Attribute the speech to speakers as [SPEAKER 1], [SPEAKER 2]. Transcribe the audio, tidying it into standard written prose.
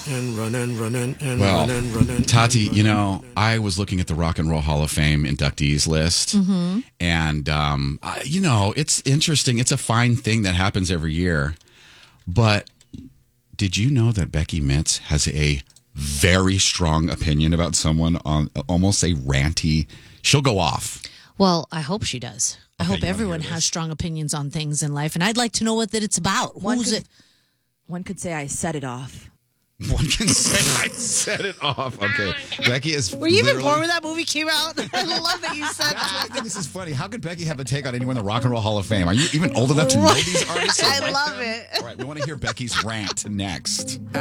[SPEAKER 1] Well, Tati, I was looking at the Rock and Roll Hall of Fame inductees list, and it's interesting. It's a fine thing that happens every year. But did you know that Becky Mitz has a very strong opinion about someone on almost a ranty? She'll go off.
[SPEAKER 2] Well, I hope she does. I
[SPEAKER 1] Okay,
[SPEAKER 2] hope everyone has strong opinions on things in life, and I'd like to know what that it's about.
[SPEAKER 3] One could say I set it off.
[SPEAKER 1] One can say I set it off. Okay. Becky is.
[SPEAKER 2] Were you even born when that movie came out? I love that you said
[SPEAKER 4] I
[SPEAKER 2] that.
[SPEAKER 4] think this is funny. How could Becky have a take on anyone in the Rock and Roll Hall of Fame? Are you even old enough to know these artists?
[SPEAKER 2] I love it.
[SPEAKER 4] All right, we want to hear Becky's rant next.